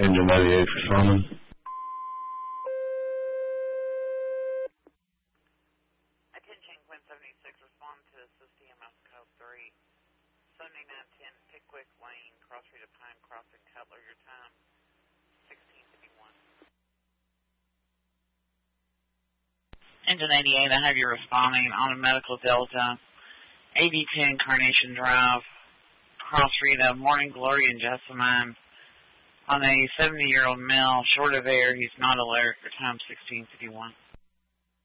Engine 98 responding. Attention, Quinn 76, respond to CMS code 3, 7910 Pickwick Lane, Cross Street of Pine Crossing, Cutler, your time, 1651. Engine 88, I have you responding on a Medical Delta, 8010 Carnation Drive, Cross Street of Morning Glory and Jessamine, on a 70-year-old male, short of air, he's not alert, your time 1651.